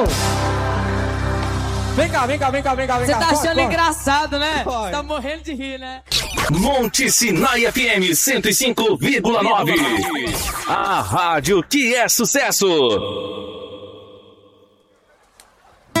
Vem cá. Você tá achando engraçado, né? Você tá morrendo de rir, né? Monte Sinai FM 105,9. A rádio que é sucesso.